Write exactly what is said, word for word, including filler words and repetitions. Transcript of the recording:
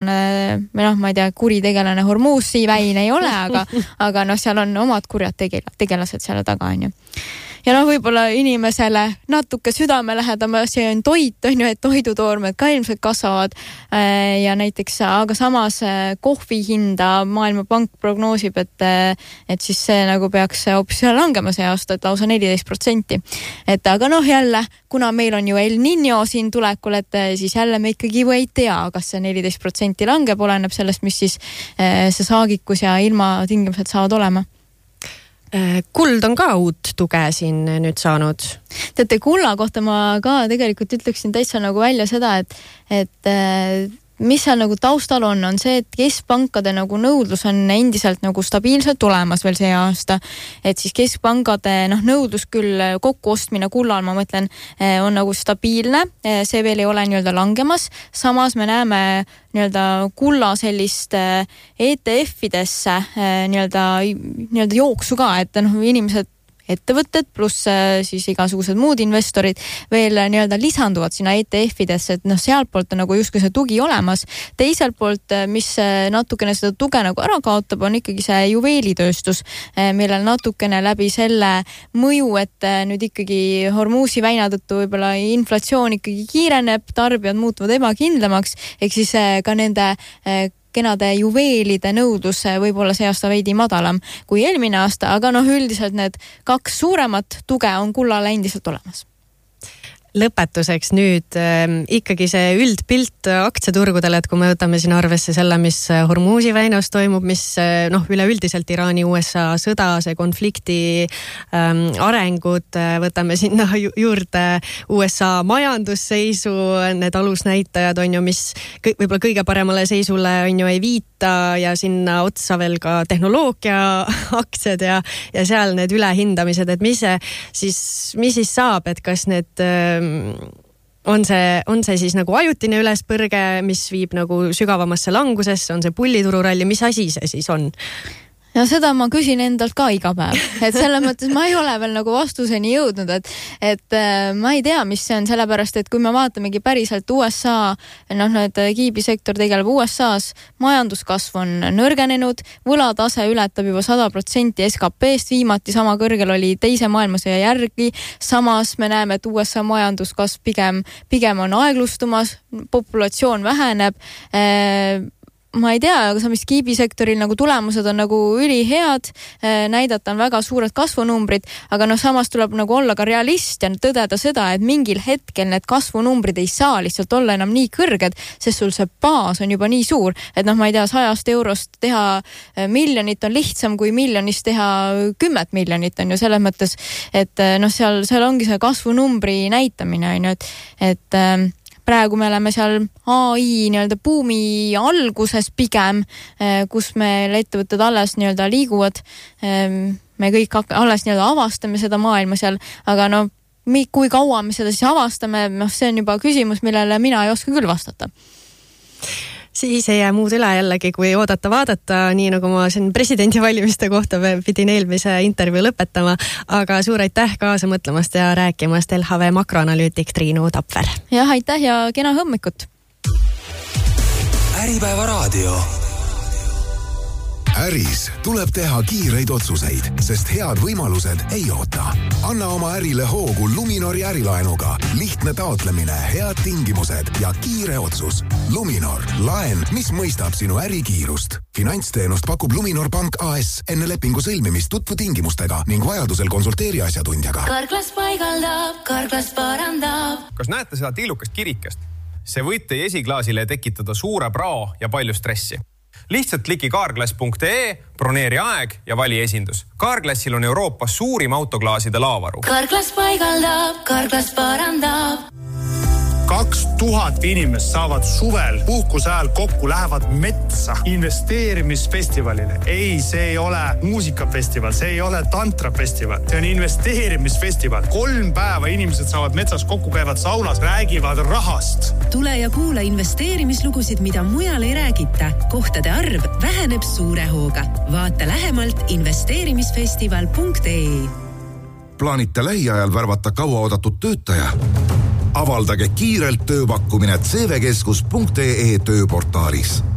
mingisugune, või noh, ma ei tea, kuritegelane Hormuzi väin ei ole, aga, aga noh, seal on omad kurjad tegel- tegelased selle taga, on ju. Ja noh, võib-olla inimesele natuke südamelähedama see on toit, on ju, et toidutoormed ka ilmselt kasvavad ja näiteks, aga samas kohvi hinda Maailmapank prognoosib, et, et siis see nagu peaks hoopis langema see aasta, et lausa neliteist protsenti. Et aga noh, jälle, kuna meil on ju El Niño siin tulekul, et siis jälle me ikkagi ju ei tea, kas see neliteist protsenti langeb, oleneb sellest, mis siis see saagikus ja ilma tingimused saavad olema. Kuld on ka uut tuge siin nüüd saanud. Teate, kulla kohta ma ka tegelikult ütleksin täitsa nagu välja seda, et, et mis seal nagu taustal on, on see, et keskpankade nagu nõudlus on endiselt nagu stabiilselt tulemas veel see aasta. Et siis keskpankade noh, nõudlus küll kokkuostmine kullal, ma mõtlen, on nagu stabiilne. See veel ei ole nii-öelda langemas. Samas me näeme nii-öelda kulla sellist E T F-idesse nii-öelda, nii-öelda jooksu ka, et noh, inimesed ettevõtted pluss siis igasugused muud investorid veel nii-öelda lisanduvad sinna E T F-idesse, et noh, sealt poolt on nagu justkui see tugi olemas. Teiselt poolt, mis natukene seda tuge nagu ära kaotab, on ikkagi see juveelitööstus, millel natukene läbi selle mõju, et nüüd ikkagi Hormuzi väina tõttu võib-olla inflatsioon ikkagi kiireneb, tarbijad muutuvad ebakindlamaks, ehk siis ka nende kenade juveelide nõudlus võib olla see aasta veidi madalam kui eelmine aasta, aga noh, üldiselt need kaks suuremat tuge on kullale endiselt olemas. Lõpetuseks nüüd äh, ikkagi see üldpilt aktsiaturgudel, et kui me võtame siin arvesse selle, mis Hormuzi väinas toimub, mis noh, üleüldiselt Iraani U S A sõda, see konflikti ähm, arengud, võtame sinna ju, juurde U S A majandusseisu, need alusnäitajad on ju, mis kõ, võib-olla kõige paremale seisule on ju ei viita ja sinna otsa veel ka tehnoloogia aktsiad ja, ja seal need ülehindamised, et mis see siis, mis siis saab, et kas need on see, on see siis nagu ajutine ülespõrge, mis viib nagu sügavamasse langusesse, on see pullitururalli, mis asi see siis on? Ja seda ma küsin endalt ka iga päev, et selles mõttes ma ei ole veel nagu vastuseni jõudnud, et, et ma ei tea, mis see on, sellepärast, et kui me vaatamegi päriselt U S A, noh, need kiibisektor tegeleb U S A-s, majanduskasv on nõrgenenud, võlatase ületab juba sada protsenti S K P-st, viimati sama kõrgel oli teise maailmasõja järgi, samas me näeme, et U S A majanduskasv pigem, pigem on aeglustumas, populatsioon väheneb, äh, ma ei tea, aga samas kiibisektoril nagu tulemused on nagu ülihead, näidata on väga suured kasvunumbrid, aga noh, samas tuleb nagu olla ka realist ja tõdeda seda, et mingil hetkel need kasvunumbrid ei saa lihtsalt olla enam nii kõrged, sest sul see baas on juba nii suur, et noh, ma ei tea, sajast eurost teha miljonit on lihtsam kui miljonist teha kümmet miljonit on ju selles mõttes, et noh, seal, seal ongi see kasvunumbri näitamine on ju, et, et praegu me oleme seal A I nii-öelda buumi alguses pigem, kus meil ettevõtted alles nii-öelda liiguvad. Me kõik alles nii-öelda avastame seda maailma seal, aga no kui kaua me seda siis avastame, no see on juba küsimus, millele mina ei oska küll vastata. Siis ei jää muud üle jällegi, kui oodata vaadata, nii nagu ma siin presidendivalimiste kohta pidin eelmise intervjuu lõpetama, aga suur aitäh kaasa mõtlemast ja rääkimast L H V makroanalüütik Triinu Tapver. Jah, aitäh ja kena hommikut! Äripäeva raadio. Äris tuleb teha kiireid otsuseid, sest head võimalused ei oota. Anna oma ärile hoogu Luminori ärilaenuga. Lihtne taotlemine, head tingimused ja kiire otsus. Luminor, laen, mis mõistab sinu ärikiirust. Finantsteenust pakub Luminor Pank A S. Enne lepingu sõlmimist tutvu tingimustega ning vajadusel konsulteeri asjatundjaga. Karklas paigaldab, Karklas parandab. Kas näete seda tillukast kirikest? See võib teie esiklaasile tekitada suure prao ja palju stressi. Lihtsalt kliki carglass punkt ee, broneeri aeg ja vali esindus. Carglassil on Euroopas suurim autoklaaside laavaru. Karklas paigaldab, Karklas parandab. Kaks tuhat inimest saavad suvel puhkuse ajal kokku, lähevad metsa investeerimisfestivalile. Ei, see ei ole muusikafestival, see ei ole tantrafestival, see on investeerimisfestival. Kolm päeva inimesed saavad metsas kokku, käivad saunas, räägivad rahast. Tule ja kuula investeerimislugusid, mida mujal ei räägita. Kohtade arv väheneb suure hooga. Vaata lähemalt investeerimisfestival punkt ee. Plaanite lähiajal värvata kauaoodatud töötaja? Avaldage kiirelt tööpakkumine C V keskus punkt ee tööportaalis.